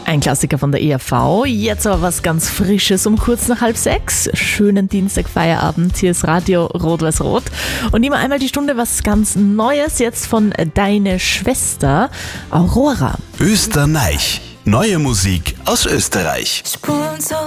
Ein Klassiker von der ERV. Jetzt aber was ganz Frisches um kurz nach 5:30. Schönen Dienstagfeierabend. Hier ist Radio Rot-Weiß-Rot. Und immer einmal die Stunde was ganz Neues. Jetzt von Deine Schwester Aurora. Österreich. Neue Musik aus Österreich.